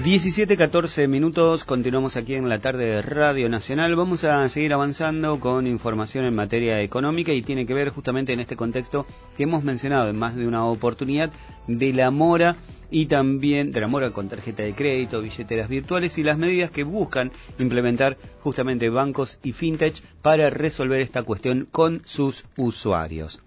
17:14, continuamos aquí en la tarde de Radio Nacional. Vamos a seguir avanzando con información en materia económica y tiene que ver justamente en este contexto que hemos mencionado en más de una oportunidad de la mora y también de la mora con tarjeta de crédito, billeteras virtuales y las medidas que buscan implementar justamente bancos y fintech para resolver esta cuestión con sus usuarios.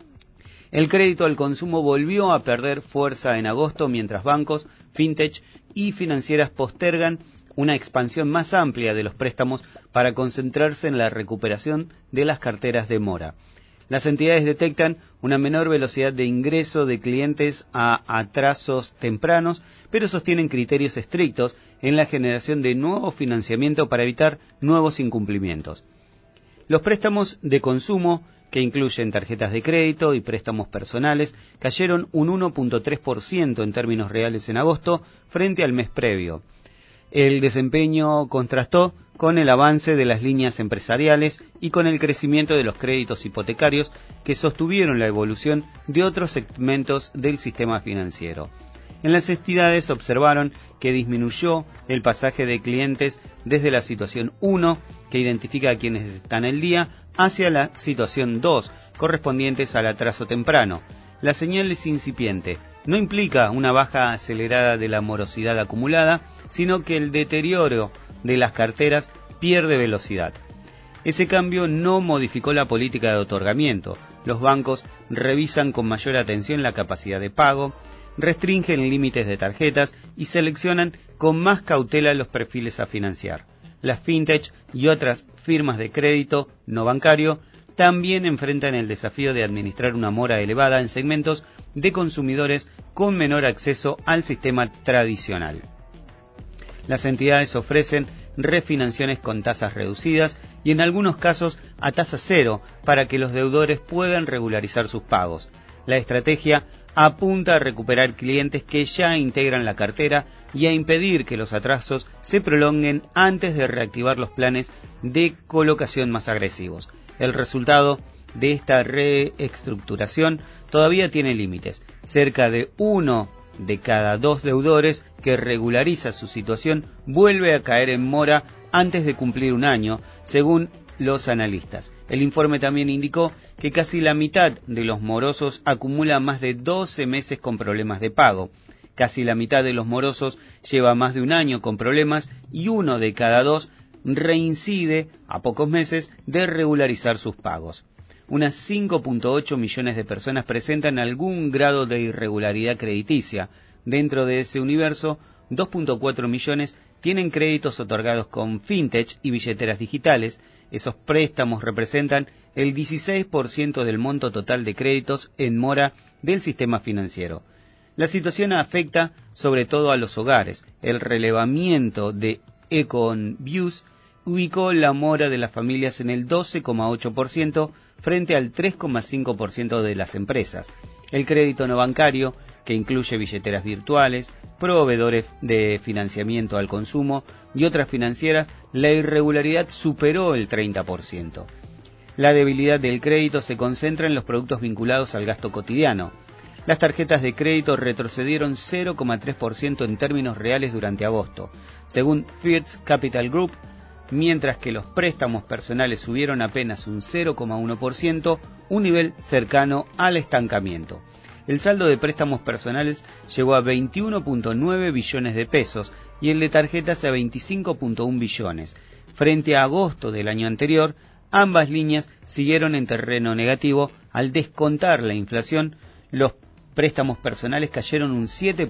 El crédito al consumo volvió a perder fuerza en agosto mientras bancos, fintech y financieras postergan una expansión más amplia de los préstamos para concentrarse en la recuperación de las carteras de mora. Las entidades detectan una menor velocidad de ingreso de clientes a atrasos tempranos, pero sostienen criterios estrictos en la generación de nuevo financiamiento para evitar nuevos incumplimientos. Los préstamos de consumo, que incluyen tarjetas de crédito y préstamos personales, cayeron un 1.3% en términos reales en agosto frente al mes previo. El desempeño contrastó con el avance de las líneas empresariales y con el crecimiento de los créditos hipotecarios que sostuvieron la evolución de otros segmentos del sistema financiero. En las entidades observaron que disminuyó el pasaje de clientes desde la situación 1, que identifica a quienes están al día, hacia la situación 2, correspondientes al atraso temprano. La señal es incipiente. No implica una baja acelerada de la morosidad acumulada, sino que el deterioro de las carteras pierde velocidad. Ese cambio no modificó la política de otorgamiento. Los bancos revisan con mayor atención la capacidad de pago, restringen límites de tarjetas y seleccionan con más cautela los perfiles a financiar. Las fintech y otras firmas de crédito no bancario también enfrentan el desafío de administrar una mora elevada en segmentos de consumidores con menor acceso al sistema tradicional. Las entidades ofrecen refinanciaciones con tasas reducidas y en algunos casos a tasa cero para que los deudores puedan regularizar sus pagos. La estrategia apunta a recuperar clientes que ya integran la cartera y a impedir que los atrasos se prolonguen antes de reactivar los planes de colocación más agresivos. El resultado de esta reestructuración todavía tiene límites. Cerca de 1 de cada 2 deudores que regulariza su situación vuelve a caer en mora antes de cumplir un año, según los analistas. El informe también indicó que casi la mitad de los morosos acumula más de 12 meses con problemas de pago. Casi la mitad de los morosos lleva más de un año con problemas y 1 de cada 2 reincide a pocos meses de regularizar sus pagos. Unas 5.8 millones de personas presentan algún grado de irregularidad crediticia. Dentro de ese universo, 2.4 millones tienen créditos otorgados con fintech y billeteras digitales. Esos préstamos representan el 16% del monto total de créditos en mora del sistema financiero. La situación afecta sobre todo a los hogares. El relevamiento de Econviews ubicó la mora de las familias en el 12,8% frente al 3,5% de las empresas. El crédito no bancario, que incluye billeteras virtuales, proveedores de financiamiento al consumo y otras financieras, la irregularidad superó el 30%. La debilidad del crédito se concentra en los productos vinculados al gasto cotidiano. Las tarjetas de crédito retrocedieron 0,3% en términos reales durante agosto, según First Capital Group, mientras que los préstamos personales subieron apenas un 0,1%, un nivel cercano al estancamiento. El saldo de préstamos personales llegó a 21.9 billones de pesos y el de tarjetas a 25.1 billones. Frente a agosto del año anterior, ambas líneas siguieron en terreno negativo. Al descontar la inflación, los préstamos personales cayeron un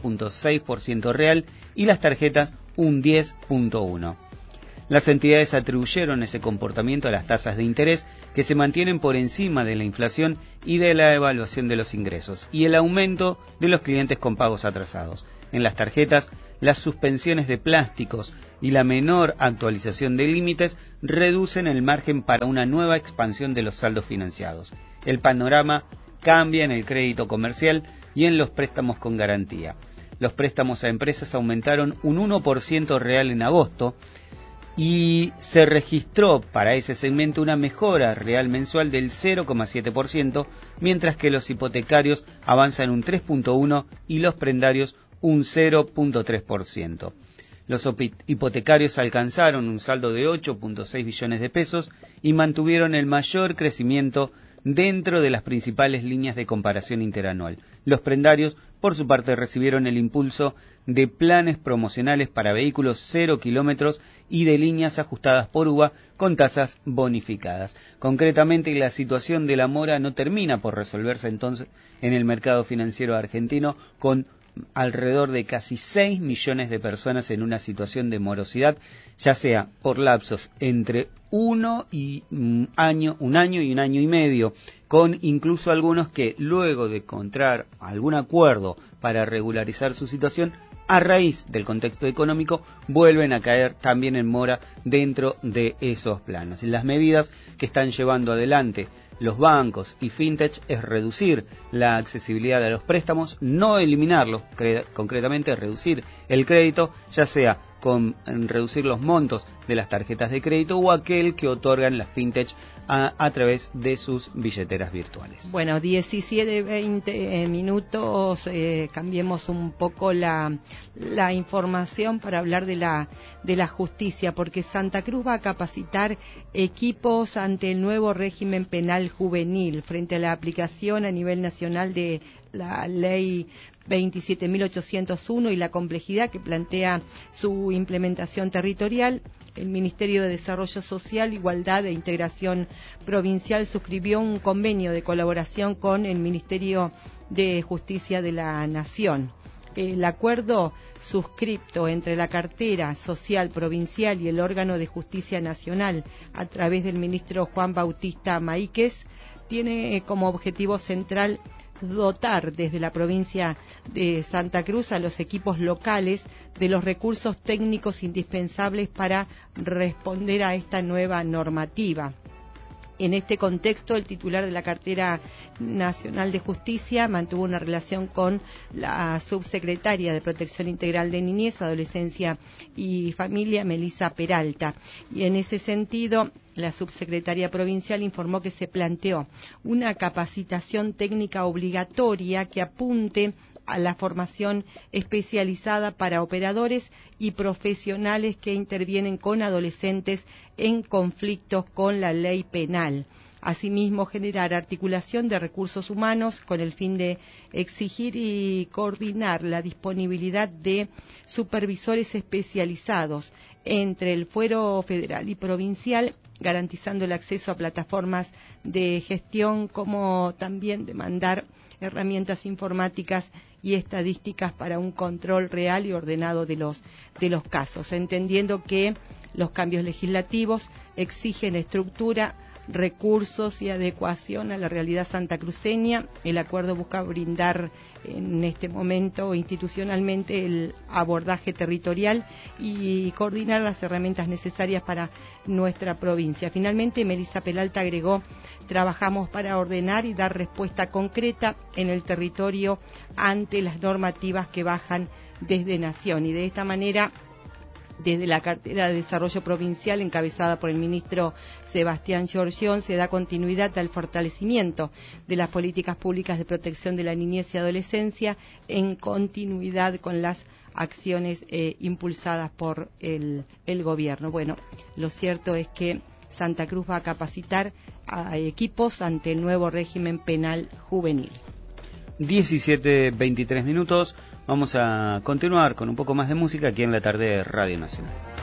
7.6% real y las tarjetas un 10.1%. Las entidades atribuyeron ese comportamiento a las tasas de interés que se mantienen por encima de la inflación y de la evaluación de los ingresos y el aumento de los clientes con pagos atrasados. En las tarjetas, las suspensiones de plásticos y la menor actualización de límites reducen el margen para una nueva expansión de los saldos financiados. El panorama cambia en el crédito comercial y en los préstamos con garantía. Los préstamos a empresas aumentaron un 1% real en agosto, y se registró para ese segmento una mejora real mensual del 0,7%, mientras que los hipotecarios avanzan un 3,1% y los prendarios un 0,3%. Los hipotecarios alcanzaron un saldo de 8.6 billones de pesos y mantuvieron el mayor crecimiento dentro de las principales líneas de comparación interanual. Los prendarios, por su parte, recibieron el impulso de planes promocionales para vehículos 0 kilómetros y de líneas ajustadas por UVA con tasas bonificadas. Concretamente, la situación de la mora no termina por resolverse entonces en el mercado financiero argentino, con alrededor de casi 6 millones de personas en una situación de morosidad, ya sea por lapsos entre un año y un año y medio, con incluso algunos que luego de encontrar algún acuerdo para regularizar su situación, a raíz del contexto económico, vuelven a caer también en mora dentro de esos planos. Las medidas que están llevando adelante los bancos y fintech es reducir la accesibilidad a los préstamos, no eliminarlos, concretamente reducir el crédito, ya sea con reducir los montos de las tarjetas de crédito o aquel que otorgan las fintech a través de sus billeteras virtuales. Bueno, 17-20 minutos, cambiemos un poco la información para hablar de la justicia, porque Santa Cruz va a capacitar equipos ante el nuevo régimen penal juvenil frente a la aplicación a nivel nacional de la ley 27.801 y la complejidad que plantea su implementación territorial. El Ministerio de Desarrollo Social, Igualdad e Integración Provincial suscribió un convenio de colaboración con el Ministerio de Justicia de la Nación. El acuerdo suscripto entre la cartera social provincial y el órgano de justicia nacional a través del ministro Juan Bautista Maíquez tiene como objetivo central dotar desde la provincia de Santa Cruz a los equipos locales de los recursos técnicos indispensables para responder a esta nueva normativa. En este contexto, el titular de la Cartera Nacional de Justicia mantuvo una relación con la subsecretaria de Protección Integral de Niñez, Adolescencia y Familia, Melissa Peralta. Y en ese sentido, la subsecretaria provincial informó que se planteó una capacitación técnica obligatoria que apunte a la formación especializada para operadores y profesionales que intervienen con adolescentes en conflictos con la ley penal. Asimismo, generar articulación de recursos humanos con el fin de exigir y coordinar la disponibilidad de supervisores especializados entre el fuero federal y provincial, garantizando el acceso a plataformas de gestión, como también demandar herramientas informáticas y estadísticas para un control real y ordenado de los casos, entendiendo que los cambios legislativos exigen estructura, recursos y adecuación a la realidad santacruceña. El acuerdo busca brindar en este momento institucionalmente el abordaje territorial y coordinar las herramientas necesarias para nuestra provincia. Finalmente, Melissa Peralta agregó: trabajamos para ordenar y dar respuesta concreta en el territorio ante las normativas que bajan desde Nación, y de esta manera, desde la cartera de Desarrollo Provincial, encabezada por el ministro Sebastián Giorgión, se da continuidad al fortalecimiento de las políticas públicas de protección de la niñez y adolescencia, en continuidad con las acciones impulsadas por el gobierno. Bueno, lo cierto es que Santa Cruz va a capacitar a equipos ante el nuevo régimen penal juvenil. 17:23 minutos. Vamos a continuar con un poco más de música aquí en la tarde de Radio Nacional.